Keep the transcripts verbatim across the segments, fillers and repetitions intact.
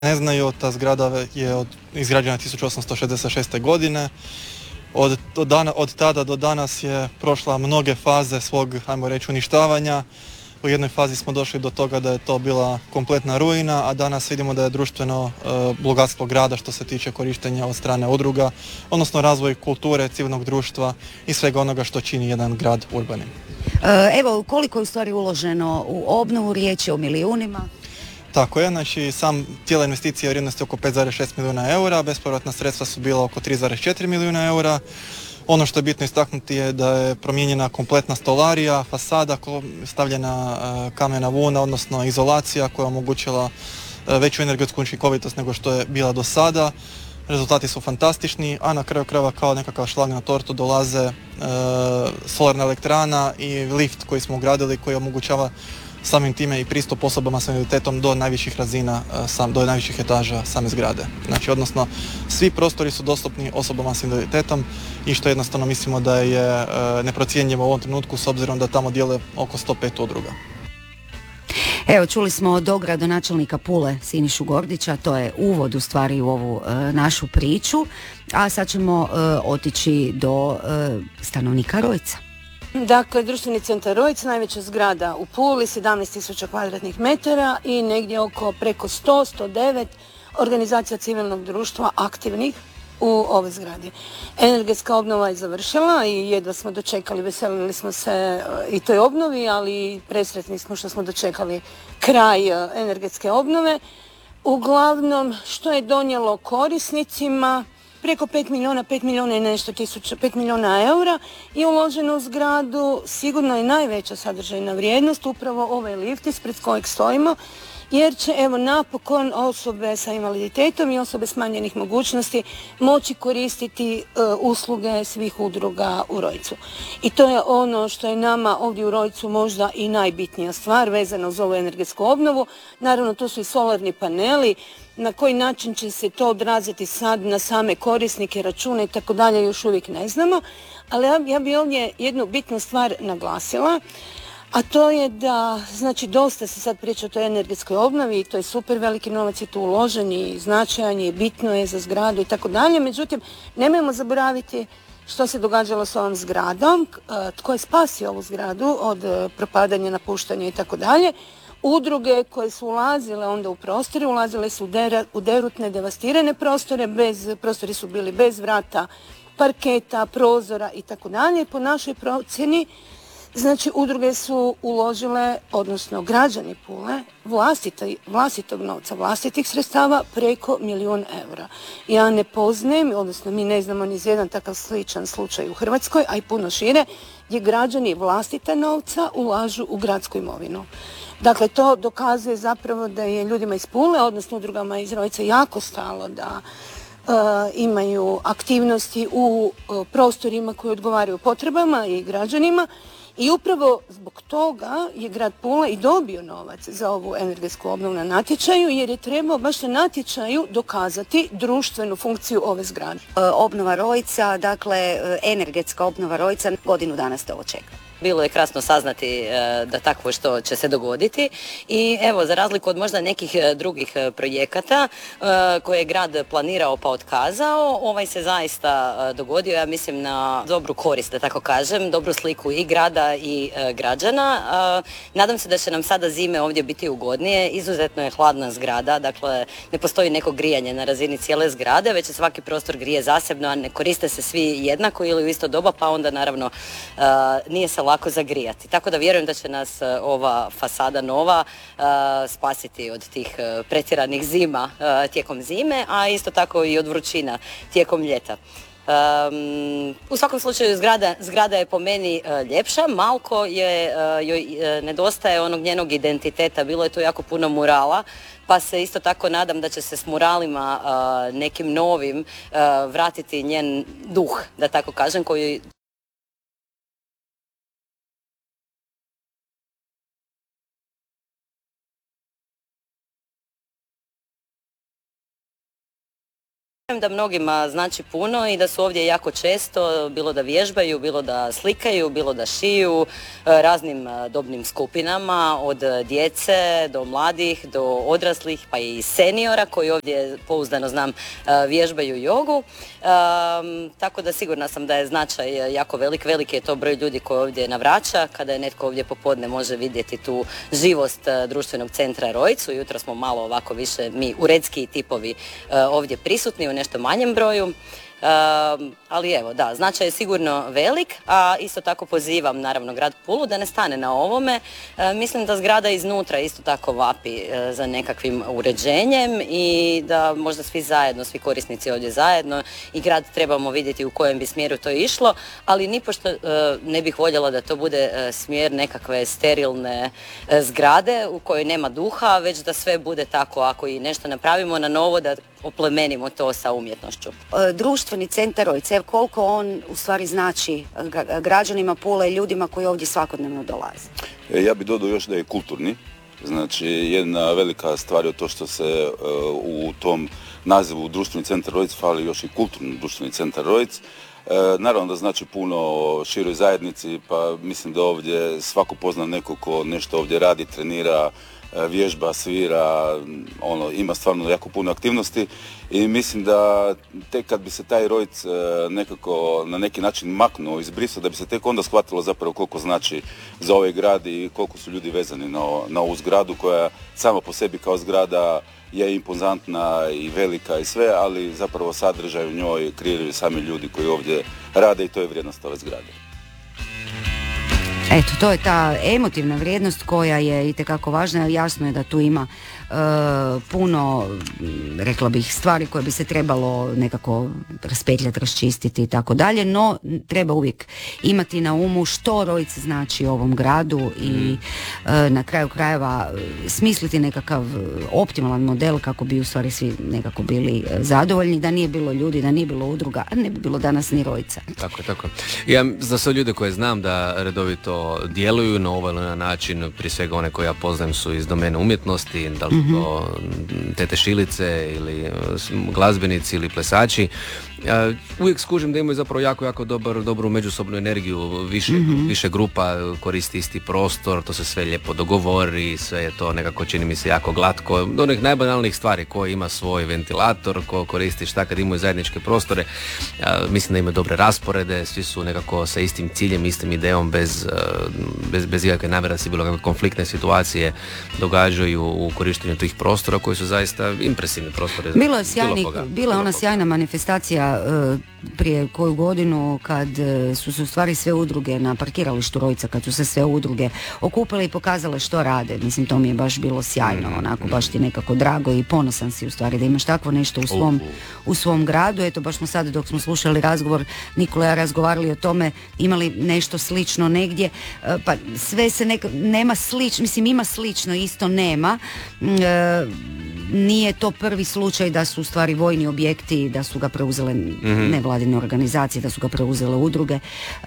ne znaju, ta zgrada je od, izgrađena tisuću osamsto šezdeset šeste. godine. Od, od, dana, od tada do danas je prošla mnoge faze svog, ajmo reći, uništavanja. U jednoj fazi smo došli do toga da je to bila kompletna ruina, a danas vidimo da je društveno e, bogatstvo grada što se tiče korištenja od strane udruga, odnosno razvoj kulture, civilnog društva i svega onoga što čini jedan grad urbanim. Evo, koliko je u stvari uloženo u obnovu, riječ je o milijunima? Tako je, znači sam cijela investicija je vrijednosti oko pet zarez šest milijuna eura, bespovratna sredstva su bila oko tri zarez četiri milijuna eura. Ono što je bitno istaknuti je da je promijenjena kompletna stolarija, fasada, stavljena kamena vuna, odnosno izolacija koja je omogućila veću energetsku učinkovitost nego što je bila do sada. Rezultati su fantastični, a na kraju krajeva kao nekakav šlag na tortu dolaze e, solarna elektrana i lift koji smo ugradili koji omogućava samim time i pristup osobama s invaliditetom do najviših razina, sam, do najviših etaža same zgrade. Znači, odnosno, svi prostori su dostupni osobama s invaliditetom i što jednostavno mislimo da je e, neprocjenjivo u ovom trenutku s obzirom da tamo djeluje oko sto pet udruga. Evo, čuli smo od dogradonačelnika Pule Sinišu Gordića, to je uvod u stvari u ovu e, našu priču, a sad ćemo e, otići do e, stanovnika Rojca. Dakle, društveni centar Rojc, najveća zgrada u Puli, sedamnaest tisuća kvadratnih metara i negdje oko preko sto do sto devet organizacija civilnog društva aktivnih u ovoj zgradi. Energetska obnova je završila i jedva smo dočekali, veselili smo se i toj obnovi, ali presretni smo što smo dočekali kraj energetske obnove. Uglavnom, što je donijelo korisnicima, preko pet milijuna, pet milijuna i nešto tisuća, pet milijuna eura je uloženo u zgradu, sigurno je najveća sadržajna vrijednost, upravo ovaj lift ispred kojeg stojimo, jer će evo napokon osobe sa invaliditetom i osobe smanjenih mogućnosti moći koristiti e, usluge svih udruga u Rojcu. I to je ono što je nama ovdje u Rojcu možda i najbitnija stvar vezana uz ovu energetsku obnovu. Naravno, to su i solarni paneli, na koji način će se to odraziti sad na same korisnike, račune i tako dalje, još uvijek ne znamo, ali ja, ja bi ovdje jednu bitnu stvar naglasila, a to je da, znači, dosta se sad priča o toj energetskoj obnovi i to je super veliki novac je tu uložen i značajan je, bitno je za zgradu i tako dalje, međutim, nemojmo zaboraviti što se događalo s ovom zgradom, tko je spasio ovu zgradu od propadanja, napuštanja i tako dalje. Udruge koje su ulazile onda u prostore, ulazile su u, dera, u derutne, devastirane prostore, bez, prostori su bili bez vrata, parketa, prozora i tako dalje. Po našoj procjeni, znači, udruge su uložile, odnosno građani Pule, vlastite, vlastitog novca, vlastitih sredstava preko milijun eura. Ja ne poznajem, odnosno mi ne znamo ni za jedan takav sličan slučaj u Hrvatskoj, a i puno šire, gdje građani vlastite novca ulažu u gradsku imovinu. Dakle, to dokazuje zapravo da je ljudima iz Pule, odnosno udrugama iz Rojca, jako stalo da e, imaju aktivnosti u e, prostorima koji odgovaraju potrebama i građanima. I upravo zbog toga je grad Pula i dobio novac za ovu energetsku obnovu na natječaju, jer je trebao baš na natječaju dokazati društvenu funkciju ove zgrade. E, obnova Rojca, dakle energetska obnova Rojca, godinu dana ste ovo čekali. Bilo je krasno saznati da takvo što će se dogoditi i evo, za razliku od možda nekih drugih projekata koje je grad planirao pa otkazao, ovaj se zaista dogodio, ja mislim, na dobru korist, da tako kažem, dobru sliku i grada i građana. Nadam se da će nam sada zime ovdje biti ugodnije, izuzetno je hladna zgrada, dakle ne postoji neko grijanje na razini cijele zgrade, već se svaki prostor grije zasebno, a ne koriste se svi jednako ili u isto doba, pa onda naravno nije se lako zagrijati. Tako da vjerujem da će nas ova fasada nova uh, spasiti od tih uh, pretjeranih zima uh, tijekom zime, a isto tako i od vrućina tijekom ljeta. Um, u svakom slučaju zgrada, zgrada je po meni uh, ljepša, malko je, uh, joj uh, nedostaje onog njenog identiteta, bilo je tu jako puno murala, pa se isto tako nadam da će se s muralima uh, nekim novim uh, vratiti njen duh, da tako kažem, koji Da mnogima znači puno i da su ovdje jako često, bilo da vježbaju, bilo da slikaju, bilo da šiju, raznim dobnim skupinama, od djece do mladih, do odraslih, pa i seniora koji ovdje, pouzdano znam, vježbaju jogu. Um, tako da sigurna sam da je značaj jako velik, veliki je to broj ljudi koji ovdje navraća. Kada je netko ovdje popodne može vidjeti tu živost društvenog centra Rojcu. Jutro smo malo ovako više mi uredski tipovi uh, ovdje prisutni u nešto manjem broju. Um, ali evo, da, značaj je sigurno velik, a isto tako pozivam naravno grad Pulu da ne stane na ovome. Uh, mislim da zgrada iznutra isto tako vapi uh, za nekakvim uređenjem i da možda svi zajedno, svi korisnici ovdje zajedno i grad trebamo vidjeti u kojem bi smjeru to išlo, ali nipošto uh, ne bih voljela da to bude uh, smjer nekakve sterilne uh, zgrade u kojoj nema duha, već da sve bude tako, ako i nešto napravimo na novo, da oplemenimo to sa umjetnošću. Društveni centar Rojce, koliko on u stvari znači građanima Pule i ljudima koji ovdje svakodnevno dolaze? Ja bih dodao još da je kulturni. Znači, jedna velika stvar je to što se uh, u tom nazivu društveni centar Rojc fali još i kulturni društveni centar Rojc. Uh, naravno da znači puno široj zajednici, pa mislim da ovdje svako pozna neko ko nešto ovdje radi, trenira, vježba, svira, ono, ima stvarno jako puno aktivnosti i mislim da tek kad bi se taj Rojc nekako na neki način maknuo, izbrisao, da bi se tek onda shvatilo zapravo koliko znači za ovaj grad i koliko su ljudi vezani na, na ovu zgradu koja sama po sebi kao zgrada je impozantna i velika i sve, ali zapravo sadržaj u njoj kreiraju sami ljudi koji ovdje rade i to je vrijednost ove zgrade. Eto, to je ta emotivna vrijednost koja je itekako važna. Jasno je da tu ima e, puno, rekla bih, stvari koje bi se trebalo nekako raspetljati, raščistiti i tako dalje, no treba uvijek imati na umu što Rojc znači ovom gradu i e, na kraju krajeva smisliti nekakav optimalan model kako bi u stvari svi nekako bili zadovoljni. Da nije bilo ljudi, da nije bilo udruga, ne bi bilo danas ni Rojca. Tako je, tako. Ja za sve ljude koje znam da redovito djeluju na ovaj na način, prije svega one koje ja poznajem su iz domene umjetnosti, da li su to tete šilice ili glazbenici ili plesači. Ja uvijek skužim da imaju zapravo jako, jako dobar, dobru međusobnu energiju, više, mm-hmm. više grupa koristi isti prostor, to se sve lijepo dogovori, sve je to nekako čini mi se jako glatko, do onih najbanalnijih stvari, ko ima svoj ventilator, ko koristi šta kad imaju zajedničke prostore, ja, mislim da imaju dobre rasporede, svi su nekako sa istim ciljem, istim idejom, bez, bez, bez ikakve namjere da se bilo kakve konfliktne situacije događaju u korištenju tih prostora koji su zaista impresivni prostori. Bilo je sjajni, bila je ona sjajna manifestacija prije koju godinu kad su se u stvari sve udruge na parkiralištu Rojca, kad su se sve udruge okupile i pokazale što rade. Mislim, to mi je baš bilo sjajno, onako baš ti nekako drago i ponosan si u stvari da imaš takvo nešto u svom, u svom gradu. Eto, baš smo sad dok smo slušali razgovor, Nikola i ja razgovarali o tome, imali nešto slično negdje, pa sve se neka, nema slično, mislim ima slično, isto nema. E, nije to prvi slučaj da su u stvari vojni objekti, da su ga preuzele mm-hmm. nevladine organizacije, da su ga preuzele udruge, e,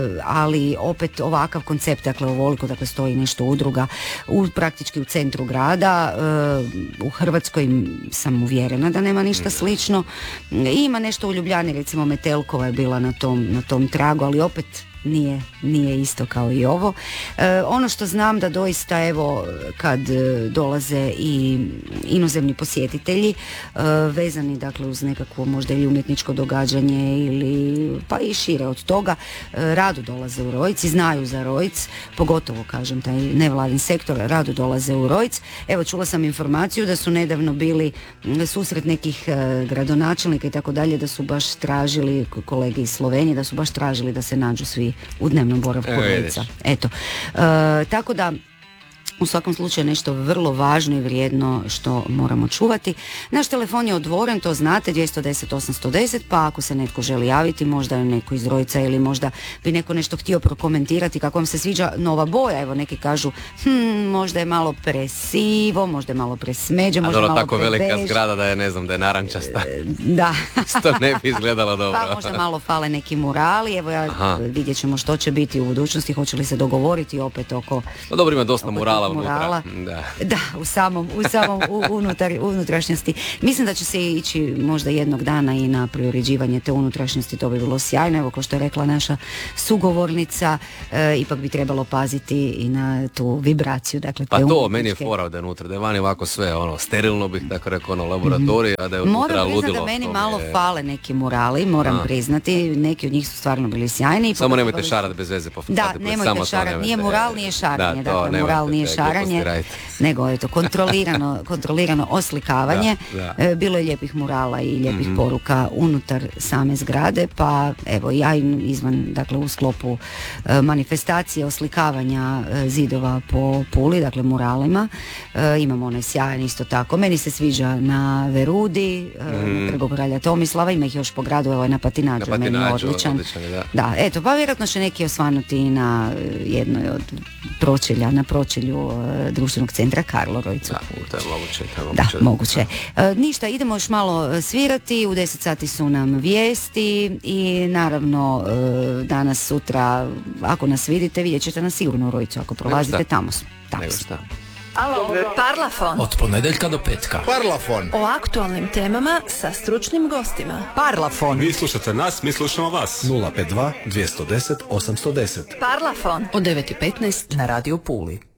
ali opet ovakav koncept, dakle ovoliko, dakle stoji nešto udruga u, praktički u centru grada, e, u Hrvatskoj sam uvjerena da nema ništa slično. I ima nešto u Ljubljani, recimo Metelkova je bila na tom, na tom tragu, ali opet Nije, nije isto kao i ovo. E, ono što znam da doista evo kad dolaze i inozemni posjetitelji e, vezani dakle uz nekakvo možda ili umjetničko događanje ili pa i šire od toga, e, rado dolaze u Rojc i znaju za Rojc, pogotovo kažem taj nevladin sektor, rado dolaze u Rojc. Evo čula sam informaciju da su nedavno bili susret nekih e, gradonačelnika i tako dalje, da su baš tražili, kolege iz Slovenije, da su baš tražili da se nađu svi u dnevnom boravku Rojca. Eto, e, tako da u svakom slučaju nešto vrlo važno i vrijedno što moramo čuvati. Naš telefon je otvoren, to znate, dvjesto deset osamsto deset, pa ako se netko želi javiti, možda je neko iz Rojca ili možda bi neko nešto htio prokomentirati kako vam se sviđa nova boja. Evo neki kažu, hm, možda je malo presivo, možda je malo presmeđe, možda je malo tako prebež. Velika zgrada da je, ne znam, da je narančasta. Da. Što ne bi izgledalo dobro. Pa možda malo fale neki murali, evo ja Aha. vidjet ćemo što će biti u budućnosti, hoće li se dogovoriti opet oko... No dobro, ima dosta murala murala unutra. murala. Da. Da, u samom, u samom u, unutar, unutrašnjosti. Mislim da će se ići možda jednog dana i na preuređivanje te unutrašnjosti, to bi bilo sjajno. Evo, kao što je rekla naša sugovornica, e, ipak bi trebalo paziti i na tu vibraciju. Dakle, Pa te to, meni je umjetničke. fora da je unutra, da je vani ovako sve, ono, sterilno bih tako rekao, ono, laboratorij, a da je unutra Moram ludilo. priznati da meni to mi malo je- fale neki murali, moram A. priznati, neki od njih su stvarno bili sjajni. Samo nemojte Pokazali- šarat bez veze po Da, fasadi, samo nemojte to šarat, nemojte. nije mural, nije šaranje, Da, to dakle, nemojte mural nije te gluposti šaranje, raditi. nego je to kontrolirano, kontrolirano oslikavanje. Da, da. E, Bilo je lijepih murala i lijepih Mhm. poruka unutar same zgrade, pa evo ja i izvan, dakle u sklopu e, manifestacije oslikavanja e, zidova po Puli, dakle muralima, e, imamo onaj sjajan isto tako. Meni se sviđa na Verudi, e, na Trgu kralja Tomislava, ima ih još po gradu, evo je na Patinađu, Na meni je Patinađu, odličan. odličan je, da. Da, eto, pa vjerojatno će neki osvanuti i na e, jednoj od pročelja, na pročelju e, društvenog centra Karlo Rojcu. Da, to je moguće, to je Da, moguće. moguće. E, ništa, idemo još malo e, svirati, u deset sati su nam vijesti i naravno e, danas, sutra, ako nas vidite, vidjet ćete nas sigurno u Rojcu, ako prolazite, šta? tamo smo. Tamo Nego smo. šta. Parlafon. Od ponedjeljka do petka. Parlafon. O aktualnim temama sa stručnim gostima. Parlafon. Vi slušate nas, mi slušamo vas. nula pet dva dvjesto deset osamsto deset. Parlafon. Od devet i petnaest na Radio Puli.